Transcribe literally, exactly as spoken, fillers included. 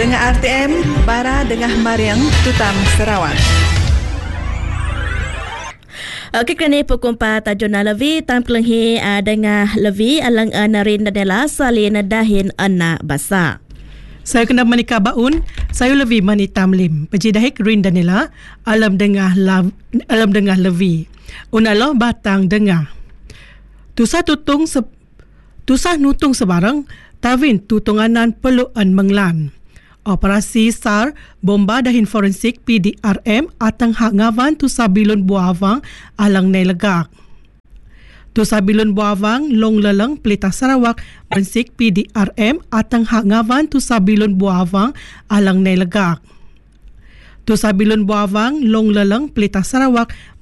Dengan R T M, Bara Dengah Mariang, Tutam Sarawak. Okey, kerana pukul empat tajuna levi tam kelenghi uh, dengan levi alang uh, narin adalah salin dahin anak basa. Saya kena menikah baun, saya levi mani tamlim. Pejidahik rin danila alam dengah lav, alam dengah levi. Unalo batang dengah. Tusah tutung se, tusah nutung sebarang tawin tutunganan peluan menglan. Operasi S A R bomba dahin forensik P D R M atang hak ngawan tu sabilun buawang alang nelegak. Tu sabilun buawang long leleng pelita Sarawak forensik P D R M atang hak ngawan tu sabilun buawang alang nelegak. Tu sabilun buawang long leleng pelita Sarawak